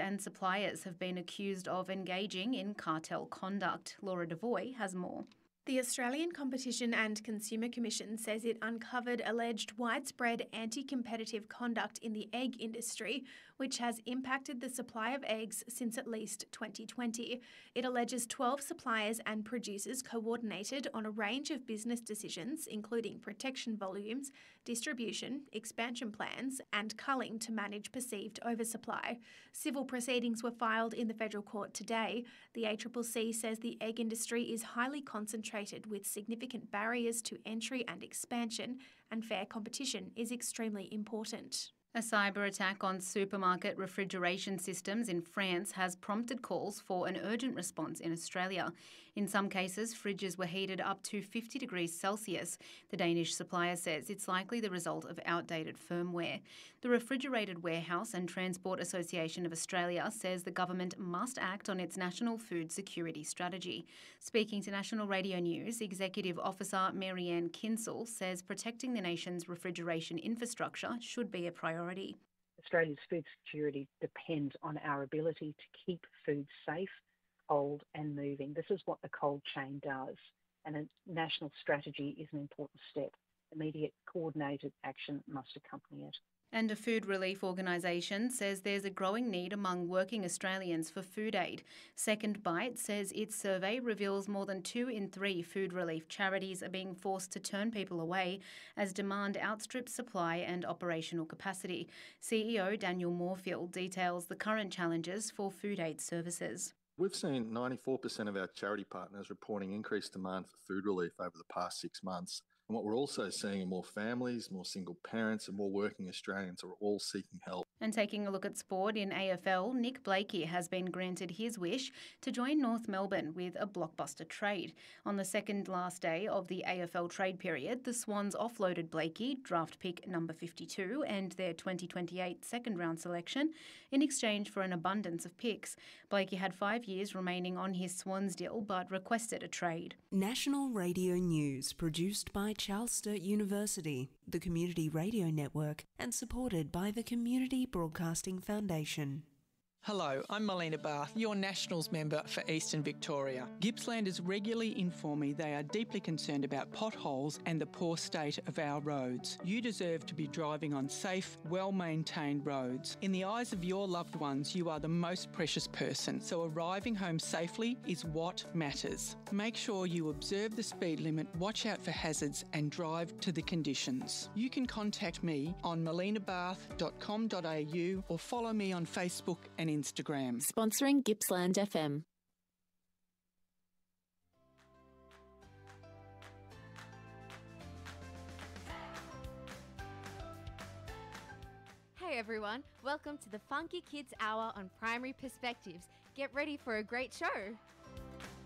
and suppliers have been accused of engaging in cartel conduct. Laura Devoy has more. The Australian Competition and Consumer Commission says it uncovered alleged widespread anti-competitive conduct in the egg industry, which has impacted the supply of eggs since at least 2020. It alleges 12 suppliers and producers coordinated on a range of business decisions, including protection volumes, distribution, expansion plans, and culling to manage perceived oversupply. Civil proceedings were filed in the federal court today. The ACCC says the egg industry is highly concentrated with significant barriers to entry and expansion, and fair competition is extremely important. A cyber attack on supermarket refrigeration systems in France has prompted calls for an urgent response in Australia. In some cases, fridges were heated up to 50 degrees Celsius. The Danish supplier says it's likely the result of outdated firmware. The Refrigerated Warehouse and Transport Association of Australia says the government must act on its national food security strategy. Speaking to National Radio News, Executive Officer Marianne Kinsell says protecting the nation's refrigeration infrastructure should be a priority. Australia's food security depends on our ability to keep food safe, cold and moving. This is what the cold chain does, and a national strategy is an important step. Immediate coordinated action must accompany it. And a food relief organisation says there's a growing need among working Australians for food aid. Second Bite says its survey reveals more than 2 in 3 food relief charities are being forced to turn people away as demand outstrips supply and operational capacity. CEO Daniel Moorfield details the current challenges for food aid services. We've seen 94% of our charity partners reporting increased demand for food relief over the past 6 months. And what we're also seeing are more families, more single parents and more working Australians are all seeking help. And taking a look at sport in AFL, Nick Blakey has been granted his wish to join North Melbourne with a blockbuster trade. On the second last day of the AFL trade period, the Swans offloaded Blakey, draft pick number 52, and their 2028 second round selection in exchange for an abundance of picks. Blakey had 5 years remaining on his Swans deal but requested a trade. National Radio News, produced by Charles Sturt University, the Community Radio Network, and supported by the Community Broadcasting Foundation. Hello, I'm Melina Barth, your Nationals member for Eastern Victoria. Gippslanders regularly inform me they are deeply concerned about potholes and the poor state of our roads. You deserve to be driving on safe, well-maintained roads. In the eyes of your loved ones, you are the most precious person, so arriving home safely is what matters. Make sure you observe the speed limit, watch out for hazards and drive to the conditions. You can contact me on melinabarth.com.au or follow me on Facebook and Instagram. Sponsoring Gippsland FM. Hey everyone, welcome to the Funky Kids Hour on Primary Perspectives. Get ready for a great show.